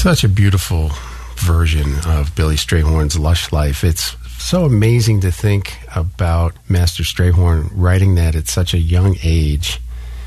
Such a beautiful version of Billy Strayhorn's Lush Life. It's so amazing to think about Master Strayhorn writing that at such a young age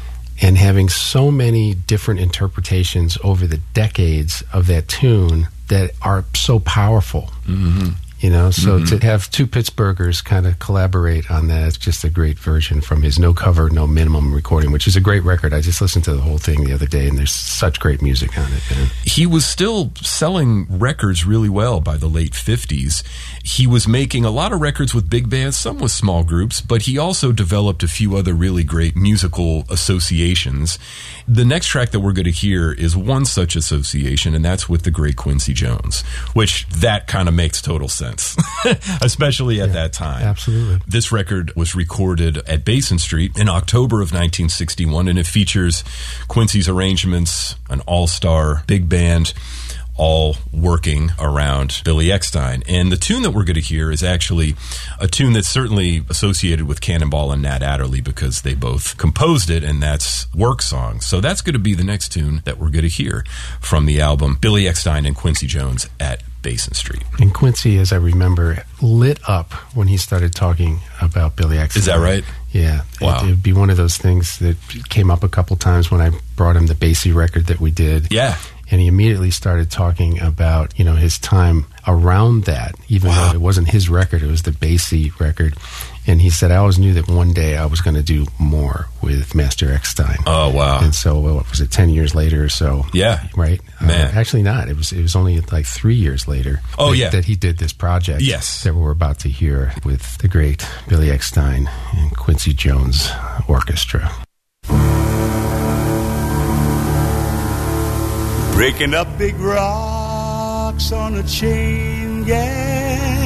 and having so many different interpretations over the decades of that tune that are so powerful. Mm-hmm. You know, so to have two Pittsburghers kind of collaborate on that, it's just a great version from his No Cover, No Minimum recording, which is a great record. I just listened to the whole thing the other day, and there's such great music on it, man. He was still selling records really well by the late 50s. He was making a lot of records with big bands, some with small groups, but he also developed a few other really great musical associations. The next track that we're going to hear is one such association, and that's with the great Quincy Jones, which that kind of makes total sense. Especially at that time. Absolutely. This record was recorded at Basin Street in October of 1961, and it features Quincy's arrangements, an all-star big band, all working around Billy Eckstine. And the tune that we're going to hear is actually a tune that's certainly associated with Cannonball and Nat Adderley because they both composed it, and that's Work Song. So that's going to be the next tune that we're going to hear from the album Billy Eckstine and Quincy Jones at Basin Street. And Quincy, as I remember, lit up when he started talking about Billy Eckstine. Is that right? Yeah. Wow. It would be one of those things that came up a couple times when I brought him the Basie record that we did. Yeah. And he immediately started talking about, you know, his time around that, even though it wasn't his record, it was the Basie record. And he said, I always knew that one day I was going to do more with Master Eckstine. Oh, wow. And so, what was it, 10 years later or so? Yeah. Right? Man. Actually not. It was only like 3 years later that he did this project that we're about to hear with the great Billy Eckstine and Quincy Jones Orchestra. Breaking up big rocks on a chain gang.